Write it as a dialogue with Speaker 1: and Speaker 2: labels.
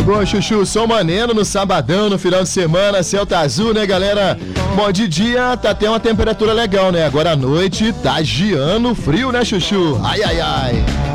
Speaker 1: Pô, Chuchu, som maneiro no sabadão, no final de semana, céu tá azul, né, galera? Bom, de dia tá até uma temperatura legal, né? Agora à noite tá geando frio, né, Chuchu? Ai, ai, ai.